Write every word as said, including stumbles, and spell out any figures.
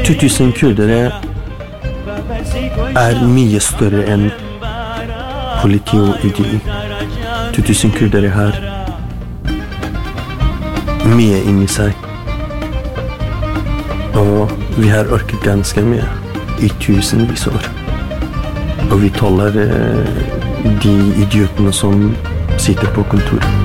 tusen kurdere er mye større enn politi og I D I. tusen kurdere har mye inni seg. Og vi har orket ganske mye I tusenvis år. Og vi tåler eh, de idiotene som sitter på kontoret.